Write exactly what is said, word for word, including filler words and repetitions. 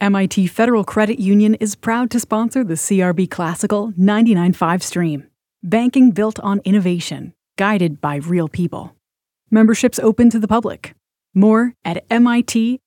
M I T Federal Credit Union is proud to sponsor the C R B Classical ninety-nine point five stream. Banking built on innovation, guided by real people. Membership's open to the public. More at mit